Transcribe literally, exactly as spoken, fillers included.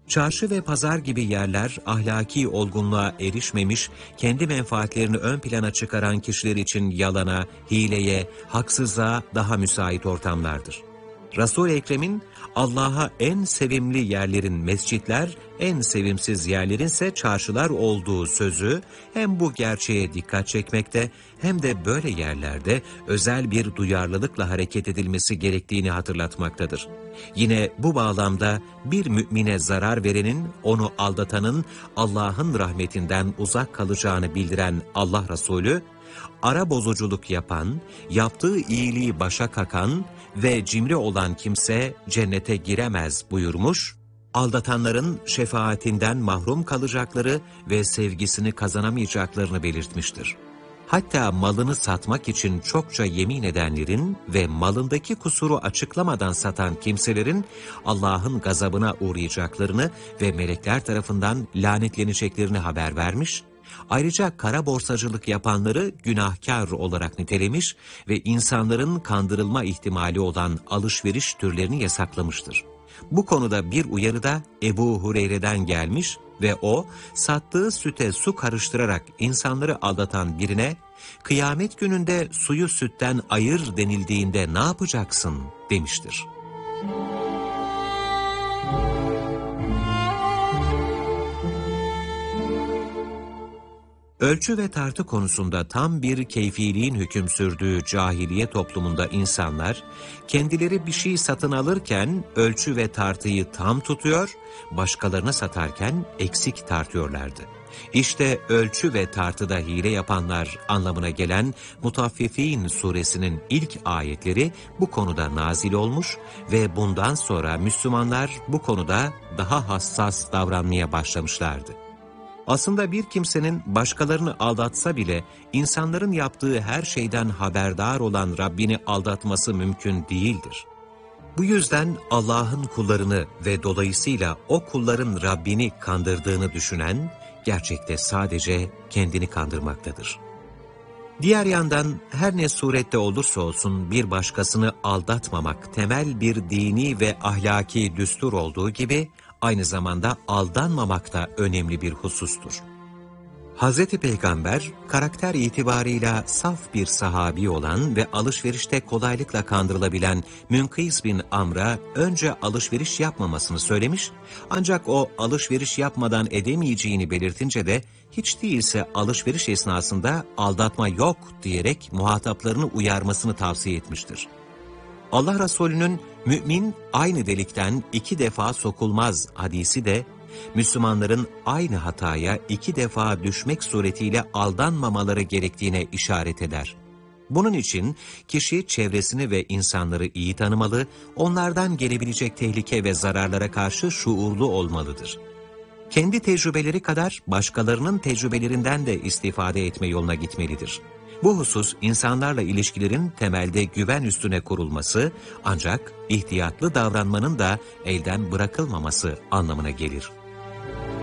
Çarşı ve pazar gibi yerler ahlaki olgunluğa erişmemiş, kendi menfaatlerini ön plana çıkaran kişiler için yalana, hileye, haksızlığa daha müsait ortamlardır. Resul-i Ekrem'in Allah'a en sevimli yerlerin mescitler, en sevimsiz yerlerinse çarşılar olduğu sözü hem bu gerçeğe dikkat çekmekte hem de böyle yerlerde özel bir duyarlılıkla hareket edilmesi gerektiğini hatırlatmaktadır. Yine bu bağlamda bir mümine zarar verenin, onu aldatanın Allah'ın rahmetinden uzak kalacağını bildiren Allah Resulü, ara bozuculuk yapan, yaptığı iyiliği başa kakan ve cimri olan kimse cennete giremez buyurmuş, aldatanların şefaatinden mahrum kalacakları ve sevgisini kazanamayacaklarını belirtmiştir. Hatta malını satmak için çokça yemin edenlerin ve malındaki kusuru açıklamadan satan kimselerin Allah'ın gazabına uğrayacaklarını ve melekler tarafından lanetleneceklerini haber vermiş, ayrıca kara borsacılık yapanları günahkar olarak nitelemiş ve insanların kandırılma ihtimali olan alışveriş türlerini yasaklamıştır. Bu konuda bir uyarı da Ebu Hureyre'den gelmiş ve o, sattığı süte su karıştırarak insanları aldatan birine, kıyamet gününde suyu sütten ayır denildiğinde ne yapacaksın demiştir. Ölçü ve tartı konusunda tam bir keyfiliğin hüküm sürdüğü cahiliye toplumunda insanlar, kendileri bir şey satın alırken ölçü ve tartıyı tam tutuyor, başkalarına satarken eksik tartıyorlardı. İşte ölçü ve tartıda hile yapanlar anlamına gelen Mutaffifin suresinin ilk ayetleri bu konuda nazil olmuş ve bundan sonra Müslümanlar bu konuda daha hassas davranmaya başlamışlardı. Aslında bir kimsenin başkalarını aldatsa bile insanların yaptığı her şeyden haberdar olan Rabbini aldatması mümkün değildir. Bu yüzden Allah'ın kullarını ve dolayısıyla o kulların Rabbini kandırdığını düşünen, gerçekte sadece kendini kandırmaktadır. Diğer yandan her ne surette olursa olsun bir başkasını aldatmamak temel bir dini ve ahlaki düstur olduğu gibi, aynı zamanda aldanmamak da önemli bir husustur. Hazreti Peygamber, karakter itibarıyla saf bir sahabi olan ve alışverişte kolaylıkla kandırılabilen Münkıs bin Amr'a önce alışveriş yapmamasını söylemiş, ancak o alışveriş yapmadan edemeyeceğini belirtince de hiç değilse alışveriş esnasında aldatma yok diyerek muhataplarını uyarmasını tavsiye etmiştir. Allah Resulü'nün mümin aynı delikten iki defa sokulmaz hadisi de, Müslümanların aynı hataya iki defa düşmek suretiyle aldanmamaları gerektiğine işaret eder. Bunun için kişi çevresini ve insanları iyi tanımalı, onlardan gelebilecek tehlike ve zararlara karşı şuurlu olmalıdır. Kendi tecrübeleri kadar başkalarının tecrübelerinden de istifade etme yoluna gitmelidir. Bu husus insanlarla ilişkilerin temelde güven üstüne kurulması, ancak ihtiyatlı davranmanın da elden bırakılmaması anlamına gelir.